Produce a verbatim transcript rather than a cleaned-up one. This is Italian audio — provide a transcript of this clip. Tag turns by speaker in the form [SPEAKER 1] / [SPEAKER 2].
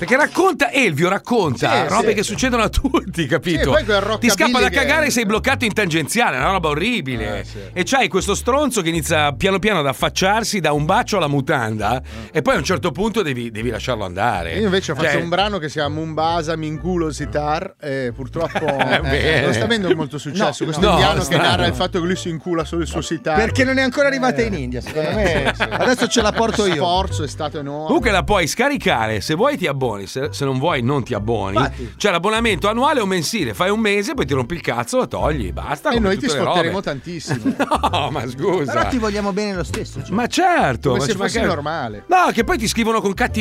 [SPEAKER 1] Perché racconta, Elvio racconta
[SPEAKER 2] Sì,
[SPEAKER 1] robe
[SPEAKER 2] sì.
[SPEAKER 1] che succedono a tutti, capito?
[SPEAKER 2] Sì, poi quel
[SPEAKER 1] Ti scappa da
[SPEAKER 2] rockabilly
[SPEAKER 1] cagare
[SPEAKER 2] che-
[SPEAKER 1] e sei bloccato in tangenziale, è una roba orribile.
[SPEAKER 2] Eh, sì.
[SPEAKER 1] E c'hai questo stronzo che inizia piano piano ad affacciarsi da un bacio alla mutanda e poi a un certo punto devi, devi lasciarlo andare.
[SPEAKER 2] Io invece ho fatto
[SPEAKER 1] Cioè,
[SPEAKER 2] un brano che si chiama Mumbasa Minculo Sitar e purtroppo
[SPEAKER 1] bene.
[SPEAKER 2] non sta avendo molto successo.
[SPEAKER 3] No,
[SPEAKER 2] questo
[SPEAKER 1] no,
[SPEAKER 2] indiano
[SPEAKER 1] no,
[SPEAKER 2] che
[SPEAKER 1] no.
[SPEAKER 2] narra il fatto che lui si incula solo il suo sitar.
[SPEAKER 3] Perché non è ancora arrivata in India, secondo me. Adesso ce la porto io.
[SPEAKER 2] Sforzo è stato enorme.
[SPEAKER 1] Comunque la puoi scaricare, se vuoi ti abboni, se, se non vuoi non ti abboni.
[SPEAKER 3] Infatti.
[SPEAKER 1] C'è l'abbonamento annuale o mensile, fai un mese, poi ti rompi il cazzo, lo togli, basta.
[SPEAKER 2] e
[SPEAKER 1] come
[SPEAKER 2] noi ti
[SPEAKER 1] tutte le
[SPEAKER 2] sfotteremo
[SPEAKER 1] robe.
[SPEAKER 2] tantissimo.
[SPEAKER 1] No, ma scusa.
[SPEAKER 3] Però ti vogliamo bene lo stesso. Cioè.
[SPEAKER 1] Ma certo,
[SPEAKER 2] Come
[SPEAKER 1] ma
[SPEAKER 2] se
[SPEAKER 1] ci
[SPEAKER 2] fosse
[SPEAKER 1] manca-
[SPEAKER 2] normale.
[SPEAKER 1] No, che poi ti scrivono con cattiveria